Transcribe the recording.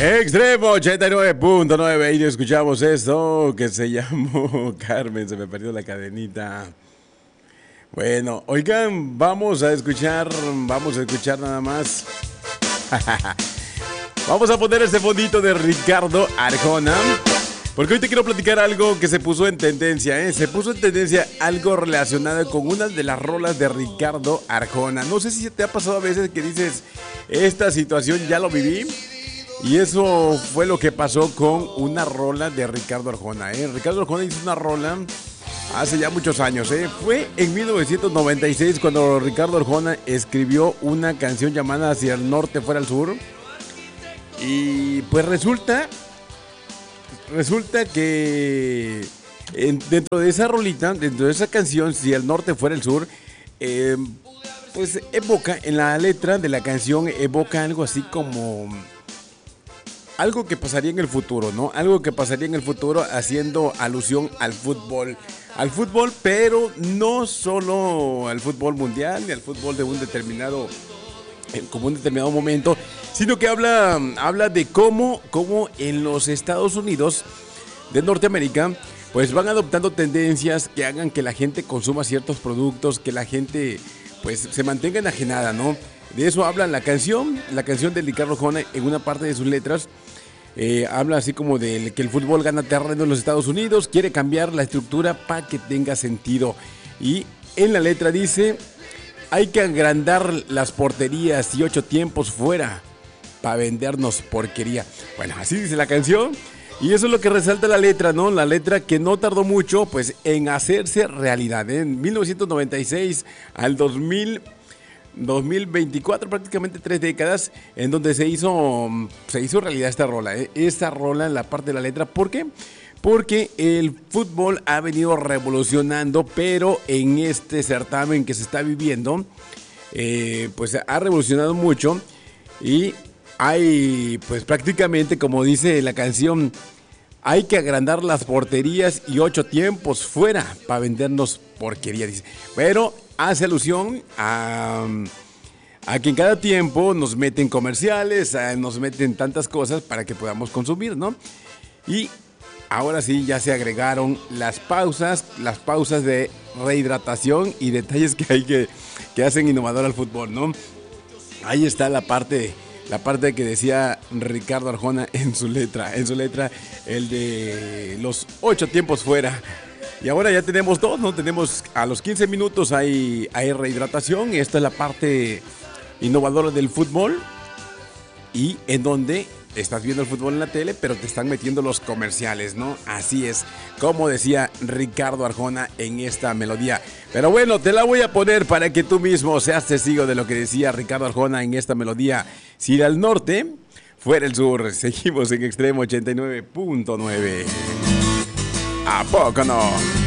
Extremo 89.9 y escuchamos esto que se llamó Carmen, se me perdió la cadenita. Bueno, oigan, vamos a escuchar nada más. Vamos a poner este fondito de Ricardo Arjona, porque hoy te quiero platicar algo que se puso en tendencia, Se puso en tendencia algo relacionado con una de las rolas de Ricardo Arjona. No sé si te ha pasado a veces que dices, esta situación ya lo viví. Y eso fue lo que pasó con una rola de Ricardo Arjona, Ricardo Arjona hizo una rola hace ya muchos años, Fue en 1996 cuando Ricardo Arjona escribió una canción llamada Hacia el norte fuera al sur. Y pues resulta que dentro de esa rolita, dentro de esa canción, Si el norte fuera el sur, pues evoca, en la letra de la canción, evoca algo así como algo que pasaría en el futuro, ¿no? Algo que pasaría en el futuro haciendo alusión al fútbol. Al fútbol, pero no solo al fútbol mundial ni al fútbol de un determinado momento, sino que habla de cómo en los Estados Unidos de Norteamérica pues van adoptando tendencias que hagan que la gente consuma ciertos productos, que la gente pues se mantenga enajenada, ¿no? De eso habla la canción de Ricardo Arjona. En una parte de sus letras habla así como de que el fútbol gana terreno en los Estados Unidos, quiere cambiar la estructura para que tenga sentido. Y en la letra dice: hay que agrandar las porterías y 8 tiempos fuera para vendernos porquería. Bueno, así dice la canción. Y eso es lo que resalta la letra, ¿no? La letra que no tardó mucho pues en hacerse realidad. En 1996 al 2024, prácticamente 3 décadas, en donde se hizo realidad esta rola. Esta rola en la parte de la letra. ¿Por qué? Porque el fútbol ha venido revolucionando, pero en este certamen que se está viviendo, pues ha revolucionado mucho. Y hay, pues prácticamente, como dice la canción, hay que agrandar las porterías y 8 tiempos fuera para vendernos porquería, dice. Pero hace alusión a que en cada tiempo nos meten comerciales, nos meten tantas cosas para que podamos consumir, ¿no? Y ahora sí ya se agregaron las pausas de rehidratación y detalles que hay que hacen innovador al fútbol, ¿no? Ahí está la parte que decía Ricardo Arjona en su letra, el de los 8 tiempos fuera. Y ahora ya tenemos dos, ¿no? Tenemos a los 15 minutos hay rehidratación. Esta es la parte innovadora del fútbol. Y en donde estás viendo el fútbol en la tele, pero te están metiendo los comerciales, ¿no? Así es, como decía Ricardo Arjona en esta melodía. Pero bueno, te la voy a poner para que tú mismo seas testigo de lo que decía Ricardo Arjona en esta melodía. Si al norte fuera el sur. Seguimos en Extremo 89.9. ¿A poco no?